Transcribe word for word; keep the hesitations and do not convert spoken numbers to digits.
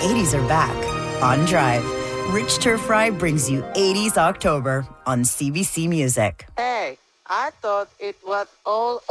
eighties are back on Drive. Rich Turf Fry brings you eighties October on C B C Music. Hey, I thought it was all